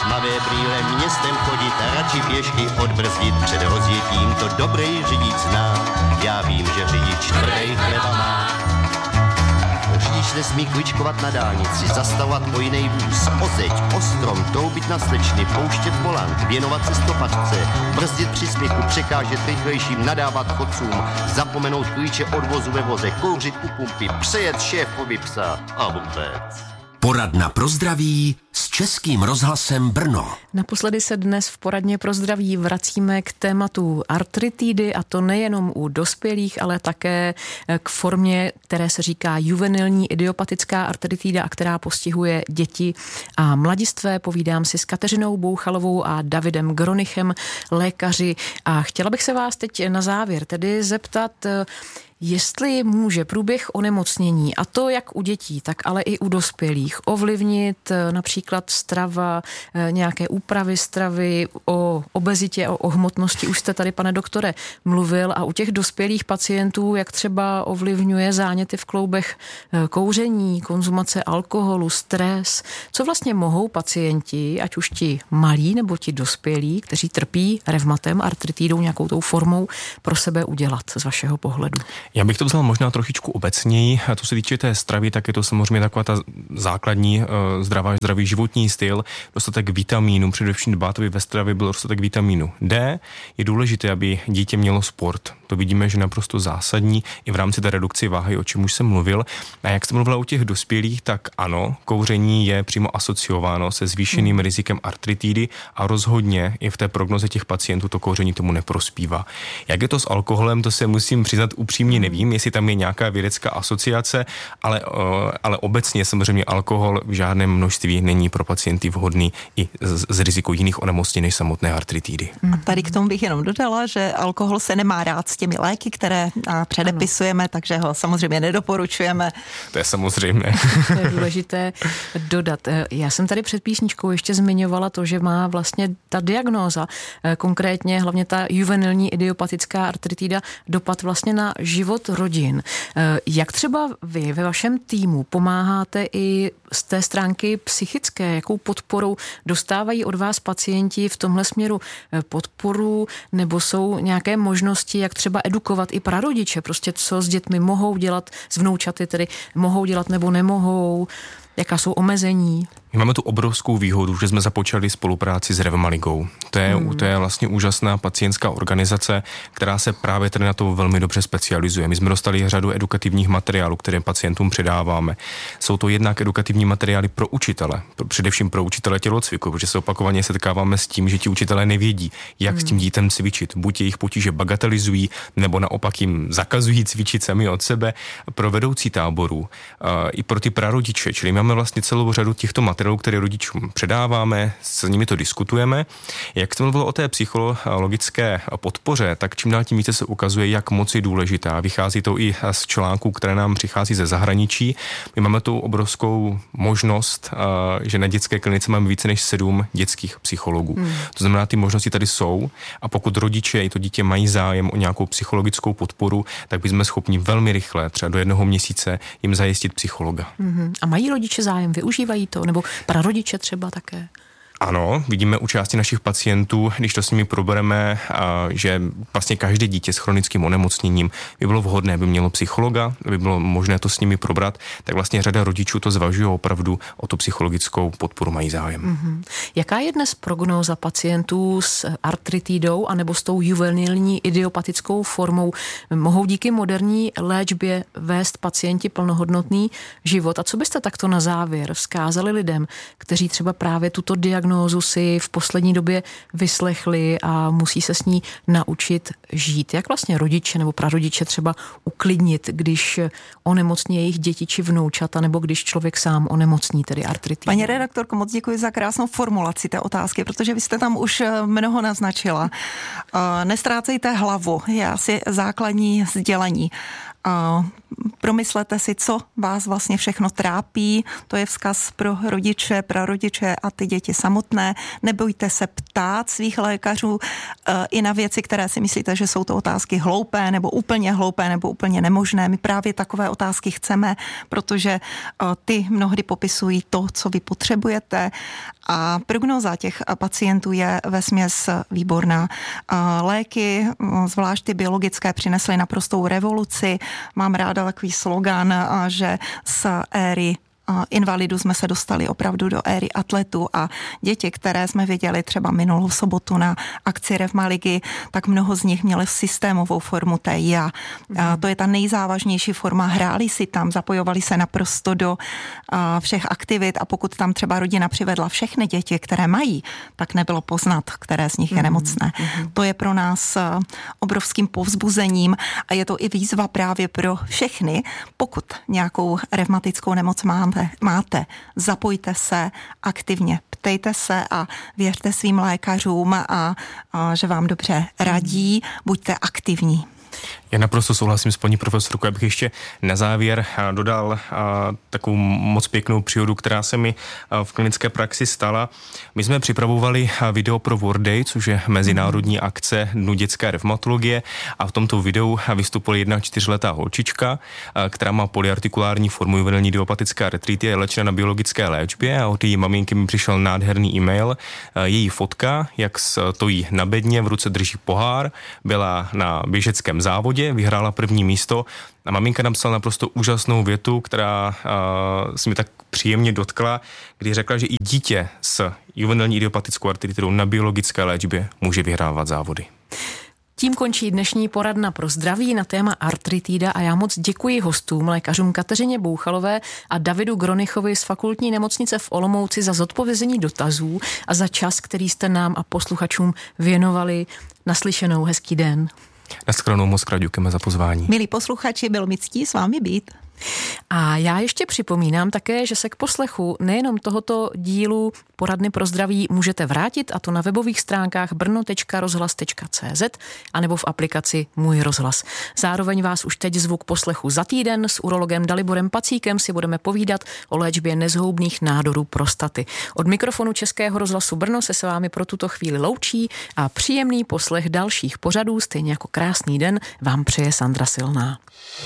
tmavé brýle městem chodit a radši pěšky odbrzdit před rozjetím, to dobrý řidič zná. Já vím, že řidič tvrdej chleba má. Řidič nesmí kličkovat na dálnici, zastavovat o jiný vůz, o zeď, o strom, troubit na slečny, pouštět volant, věnovat se stopačce, brzdit při smyku, překážet rychlejším, nadávat chodcům, zapomenout klíče od vozu ve voze, kouřit u pumpy, přejet šéfovi psa a vůbec. Poradna pro zdraví s Českým rozhlasem Brno. Naposledy se dnes v poradně pro zdraví vracíme k tématu artritidy, a to nejenom u dospělých, ale také k formě, které se říká juvenilní idiopatická artritida a která postihuje děti a mladistvé. Povídám si s Kateřinou Bouchalovou a Davidem Gronichem, lékaři, a chtěla bych se vás teď na závěr tedy zeptat, jestli může průběh onemocnění, a to jak u dětí, tak ale i u dospělých, ovlivnit například strava, nějaké úpravy stravy, o obezitě, o hmotnosti. Už jste tady, pane doktore, mluvil, a u těch dospělých pacientů, jak třeba ovlivňuje záněty v kloubech kouření, konzumace alkoholu, stres. Co vlastně mohou pacienti, ať už ti malí nebo ti dospělí, kteří trpí revmatem, artritidou, nějakou tou formou, pro sebe udělat z vašeho pohledu? Já bych to vzal možná trošičku obecněji. A to se týče té stravy, tak je to samozřejmě taková ta základní zdravý životní styl, dostatek vitamínu, především dbát, aby ve stravě byl dostatek vitamínu D. Je důležité, aby dítě mělo sport. To vidíme, že naprosto zásadní i v rámci té redukce váhy, o čem už jsem mluvil. A jak jste mluvila u těch dospělých, tak ano, kouření je přímo asociováno se zvýšeným rizikem artritidy a rozhodně i v té prognoze těch pacientů to kouření tomu neprospívá. Jak je to s alkoholem, to se musím přiznat upřímně nevím, jestli tam je nějaká vědecká asociace, ale obecně samozřejmě alkohol v žádném množství není pro pacienty vhodný i z riziku jiných onemocnění než samotné artritidy. A tady k tomu bych jenom dodala, že alkohol se nemá rád s těmi léky, které předepisujeme, takže ho samozřejmě nedoporučujeme. To je samozřejmé. To je důležité dodat. Já jsem tady před písničkou ještě zmiňovala to, že má vlastně ta diagnóza, konkrétně hlavně ta juvenilní idiopatická artritida, dopad vlastně na život rodin. Jak třeba vy ve vašem týmu pomáháte i z té stránky psychické? Jakou podporu dostávají od vás pacienti v tomhle směru podporu, nebo jsou nějaké možnosti, jak třeba edukovat i prarodiče? Prostě co s dětmi mohou dělat, s vnoučaty tedy mohou dělat nebo nemohou? Jaká jsou omezení? My máme tu obrovskou výhodu, že jsme započali spolupráci s Revmaligou. To je vlastně úžasná pacientská organizace, která se právě tady na to velmi dobře specializuje. My jsme dostali řadu edukativních materiálů, které pacientům předáváme. Jsou to jednak edukativní materiály pro učitele, především pro učitele tělocviku, protože se opakovaně setkáváme s tím, že ti učitelé nevědí, jak s tím dítem cvičit. Buď jejich potíže bagatelizují, nebo naopak jim zakazují cvičit sami od sebe. Pro vedoucí táborů i pro ty prarodiče, čili máme vlastně celou řadu těchto materiálů, které rodičům předáváme, s nimi to diskutujeme. Jak jste mluvil o té psychologické podpoře, tak čím dál tím více se ukazuje, jak moc je důležitá. Vychází to i z článků, které nám přichází ze zahraničí. My máme tu obrovskou možnost, že na dětské klinice máme více než 7 dětských psychologů. To znamená, ty možnosti tady jsou, a pokud rodiče i to dítě mají zájem o nějakou psychologickou podporu, tak bychom schopni velmi rychle, třeba do 1 měsíce, jim zajistit psychologa. A mají rodiče zájem, využívají to, nebo prarodiče třeba také? Ano, vidíme u části našich pacientů, když to s nimi probereme, že vlastně každé dítě s chronickým onemocněním by bylo vhodné, aby mělo psychologa, aby bylo možné to s nimi probrat, tak vlastně řada rodičů to zvažuje, opravdu o tu psychologickou podporu mají zájem. Jaká je dnes prognóza pacientů s artritidou anebo s tou juvenilní idiopatickou formou? Mohou díky moderní léčbě vést pacienti plnohodnotný život? A co byste takto na závěr vzkázali lidem, kteří třeba právě tuto diagnózu si v poslední době vyslechli a musí se s ní naučit žít? Jak vlastně rodiče nebo prarodiče třeba uklidnit, když onemocní jejich děti či vnoučata, nebo když člověk sám onemocní, tedy artritidou? Paní redaktorko, moc děkuji za krásnou formulaci té otázky, protože vy jste tam už mnoho naznačila. Nestrácejte hlavu, je asi základní sdělení. Promyslete si, co vás vlastně všechno trápí. To je vzkaz pro rodiče, prarodiče a ty děti samotné. Nebojte se ptát svých lékařů i na věci, které si myslíte, že jsou to otázky hloupé nebo úplně nemožné. My právě takové otázky chceme, protože ty mnohdy popisují to, co vy potřebujete, a prognóza těch pacientů je vesměs výborná. Léky, zvlášť ty biologické, přinesly naprostou revoluci. Mám ráda takový slogan, že z éry invalidů jsme se dostali opravdu do éry atletů, a děti, které jsme viděli třeba minulou sobotu na akci Revmaligy, tak mnoho z nich měli systémovou formu TIA. To je ta nejzávažnější forma. Hráli si tam, zapojovali se naprosto do všech aktivit, a pokud tam třeba rodina přivedla všechny děti, které mají, tak nebylo poznat, které z nich je nemocné. To je pro nás obrovským povzbuzením a je to i výzva právě pro všechny. Pokud nějakou revmatickou nemoc máte, zapojte se aktivně, ptejte se a věřte svým lékařům, a že vám dobře radí, buďte aktivní. Já naprosto souhlasím s paní profesorkou. Já bych ještě na závěr dodal takovou moc pěknou příhodu, která se mi v klinické praxi stala. My jsme připravovali video pro World Day, což je mezinárodní akce Dnu dětské revmatologie, a v tomto videu vystupovala jedna 4letá holčička, která má polyartikulární formu juvenilní idiopatické artrity a je léčena na biologické léčbě, a od její maminky mi přišel nádherný e-mail. Její fotka, jak stojí na bedně, v ruce drží pohár, byla na běžeckém závodě, vyhrála první místo, a maminka napsala naprosto úžasnou větu, která se mi tak příjemně dotkla, kdy řekla, že i dítě s juvenilní idiopatickou artritidou na biologické léčbě může vyhrávat závody. Tím končí dnešní poradna pro zdraví na téma artritída a já moc děkuji hostům, lékařům Kateřině Bouchalové a Davidu Gronichovi z Fakultní nemocnice v Olomouci za zodpovězení dotazů a za čas, který jste nám a posluchačům věnovali. Naslyšenou, hezký den. Naschledanou, moc krát děkujeme za pozvání. Milí posluchači, byl mi ctí s vámi být. A já ještě připomínám také, že se k poslechu nejenom tohoto dílu poradny pro zdraví můžete vrátit, a to na webových stránkách brno.rozhlas.cz anebo v aplikaci Můj rozhlas. Zároveň vás už teď zvu k poslechu za týden. S urologem Daliborem Pacíkem si budeme povídat o léčbě nezhoubných nádorů prostaty. Od mikrofonu Českého rozhlasu Brno se s vámi pro tuto chvíli loučí a příjemný poslech dalších pořadů, stejně jako krásný den, vám přeje Sandra Silná.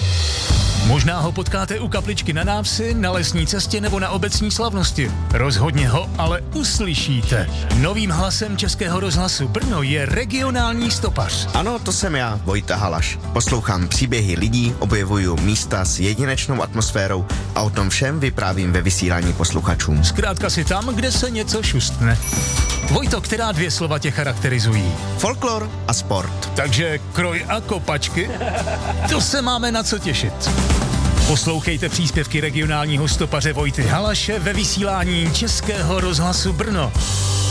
Možná ho potkáte u kapličky na návsi, na lesní cestě nebo na obecní slavnosti. Rozhodně ho ale uslyšíte. Novým hlasem Českého rozhlasu Brno je regionální stopař. Ano, to jsem já, Vojta Halaš. Poslouchám příběhy lidí, objevuju místa s jedinečnou atmosférou a o tom všem vyprávím ve vysílání posluchačům. Zkrátka si tam, kde se něco šustne. Vojto, která 2 slova tě charakterizují? Folklor a sport. Takže kroj a kopačky? To se máme na co těšit. Poslouchejte příspěvky regionálního stopaře Vojty Halaše ve vysílání Českého rozhlasu Brno.